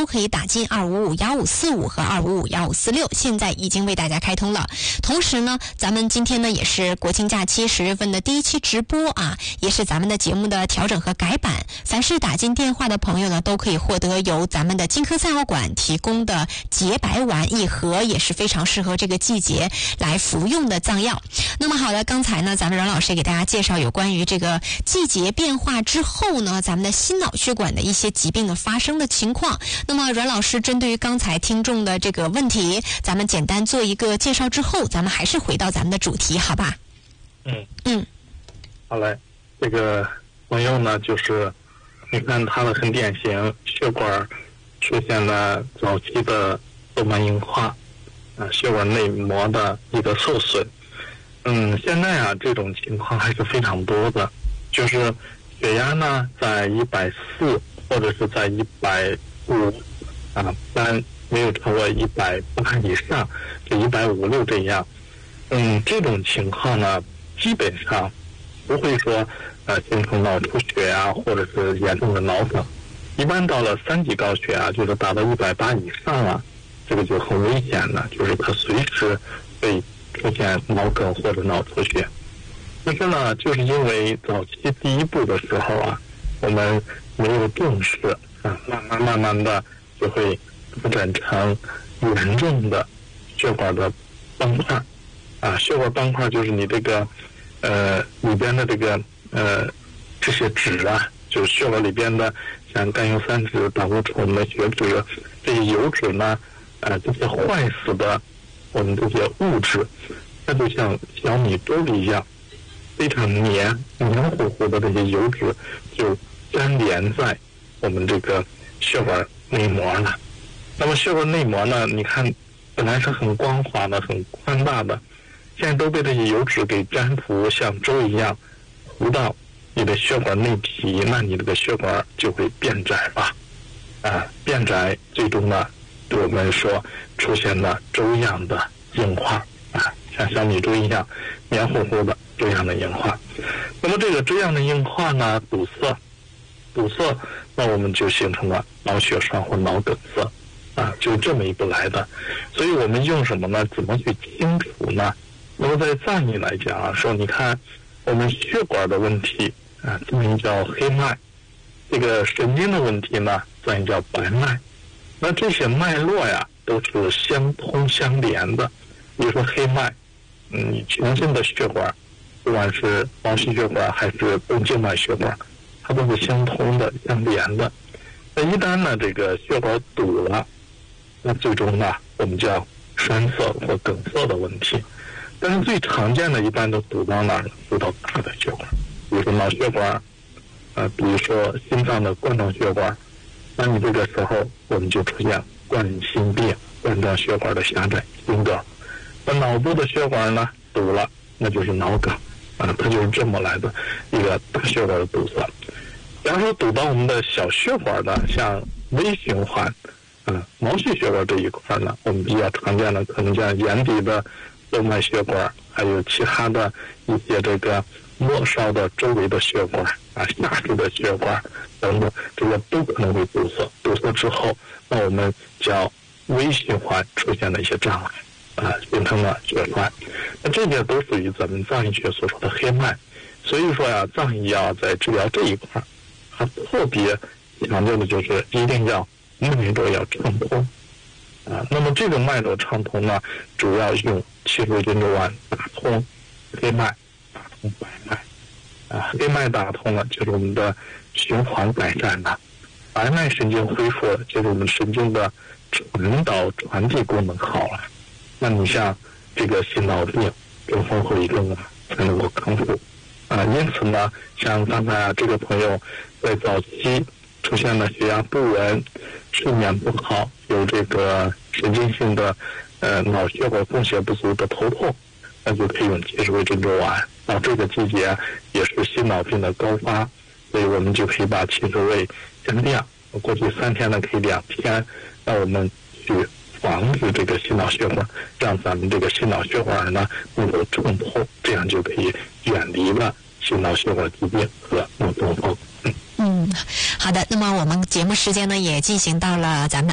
都可以打进255-1545和255-1546，现在已经为大家开通了。同时呢，咱们今天呢也是国庆假期10月份的第一期直播啊，也是咱们的节目的调整和改版。凡是打进电话的朋友呢，都可以获得由咱们的金科赛奥馆提供的洁白丸一盒，也是非常适合这个季节来服用的藏药。那么好了，刚才呢咱们阮老师给大家介绍有关于这个季节变化之后呢，咱们的心脑血管的一些疾病的发生的情况。那么阮老师针对于刚才听众的这个问题，咱们简单做一个介绍之后，咱们还是回到咱们的主题，好吧？ 好嘞。这个朋友呢，就是你看他的很典型，血管出现了早期的动脉硬化，血管内膜的一个受损。现在啊这种情况还是非常多的，就是血压呢在140或者是在150但没有超过180以上，就150-156这样。这种情况呢基本上不会说形成脑出血啊，或者是严重的脑梗。一般到了3级高血压，就是达到180以上了，这个就很危险了，就是它随时会出现脑梗或者脑出血。但是呢，就是因为早期第一步的时候啊，我们没有重视慢慢的就会发展成严重的血管的斑块血管斑块就是你这个里边的这个这些脂啊，就是血管里边的像甘油三酯、胆固醇的血脂，这些油脂呢这些坏死的我们这些物质，它就像小米粥一样，非常黏糊糊的这些油脂就粘连在我们这个血管内膜了。那么血管内膜呢，你看本来是很光滑的、很宽大的，现在都被这些油脂给粘附，像粥一样糊到你的血管内皮，那你这个血管就会变窄了变窄，最终呢我们说出现了粥样的硬化像小米粥一样黏糊糊的这样的硬化。那么这个这样的硬化呢堵塞，那我们就形成了脑血栓或脑梗塞就这么一步来的。所以我们用什么呢？怎么去清除呢？那么在藏医来讲说你看我们血管的问题藏医叫黑脉，这个神经的问题呢藏医叫白脉。那这些脉络呀都是相通相连的。比如说黑脉，你全身的血管，不管是毛细血管还是动静脉血管，它都是相通的相连的。那一旦呢这个血管堵了，那最终呢我们叫栓塞或梗塞的问题。但是最常见的一般都堵到哪儿呢？堵到大的血管，比如说脑血管比如说心脏的冠状血管。那你这个时候我们就出现冠心病、冠状血管的狭窄、心梗。那脑部的血管呢堵了，那就是脑梗它就是这么来的一个大血管的堵塞。假如说堵到我们的小血管呢，像微循环毛细血管这一块呢，我们比较常见的可能像眼底的动脉血管，还有其他的一些这个末梢的周围的血管下肢的血管等等，这个都可能会堵塞。堵塞之后，那我们叫微循环出现了一些障碍形成了血栓。那这些都属于咱们藏医学所说的黑脉。所以说呀，藏医在治疗这一块它特别强调的就是一定要脉络要畅通那么这个脉络畅通呢，主要用7味珍珠丸打通黑脉，打通白脉黑脉打通了，就是我们的循环改善了；白脉神经恢复了，就是我们神经的传导传递功能好了。那你像这个心脑病中风后遗症才能够康复因此呢，像刚才这个朋友在早期出现了血压不稳、睡眠不好，有这个神经性的脑血管供血不足的头痛，那就可以用70味珍珠丸。到这个季节也是心脑病的高发，所以我们就可以把70味加量，过去3天呢可以2天，那我们去防止这个心脑血管，让咱们这个心脑血管呢能够畅通，这样就可以远离了心脑血管疾病和脑中风。 好的，那么我们节目时间呢也进行到了咱们